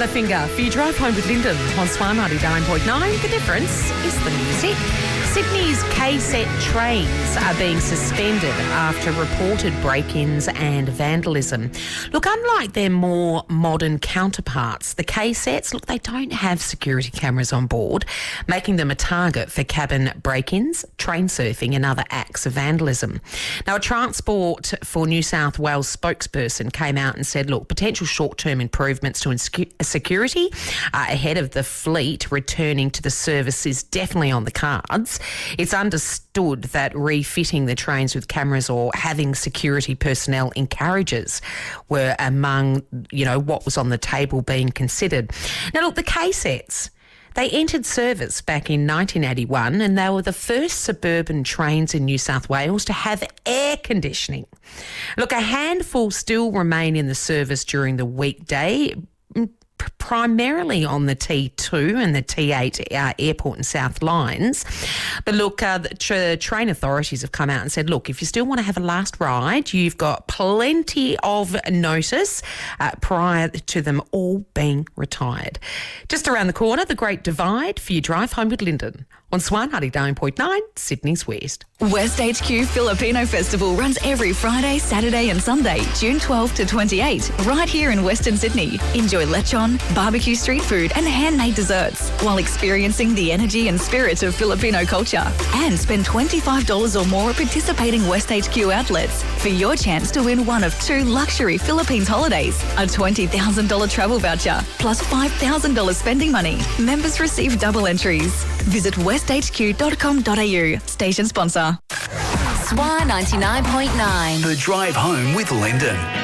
Butterfinger for your drive home with Lyndon on Swan 99.9. The difference is the music. Sydney's KSET trains are being suspended after reported break-ins and vandalism. Look, unlike their more modern counterparts, the KSETs, look, they don't have security cameras on board, making them a target for cabin break-ins, train surfing and other acts of vandalism. Now, a Transport for New South Wales spokesperson came out and said, look, potential short-term improvements to security ahead of the fleet returning to the service is definitely on the cards. It's understood that refitting the trains with cameras or having security personnel in carriages were among, what was on the table being considered. Now, look, the KSETs, they entered service back in 1981 and they were the first suburban trains in New South Wales to have air conditioning. Look, a handful still remain in the service during the weekday, primarily on the T2 and the T8 airport and south lines. But look, the train authorities have come out and said, look, if you still want to have a last ride, you've got plenty of notice prior to them all being retired. Just around the corner, the Great Divide for your drive home with Lyndon on Swan 99.9, Sydney's West. West HQ Filipino Festival runs every Friday, Saturday and Sunday, June 12 to 28, right here in Western Sydney. Enjoy lechon, barbecue street food and handmade desserts while experiencing the energy and spirit of Filipino culture. And spend $25 or more at participating West HQ outlets for your chance to win one of 2 luxury Philippines holidays, a $20,000 travel voucher, plus $5,000 spending money. Members receive double entries. Visit westhq.com.au. Station sponsor. Swan 99.9. The Drive Home with Lyndon.